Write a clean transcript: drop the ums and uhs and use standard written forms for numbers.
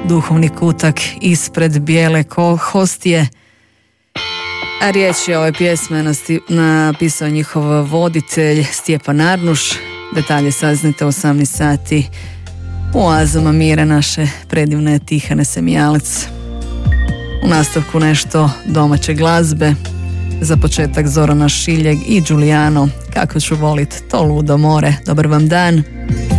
duhovni kutak ispred bijele hostije. A riječ je o ovoj pjesme napisao njihov voditelj Stjepan Arnuš. Detalje saznate u 18 sati u oazama mira naše predivne Tihane Semijalac. U nastavku nešto domaće glazbe. Za početak Zorana Šiljeg i Giuliano, Kako ću volit to ludo more. Dobar vam dan.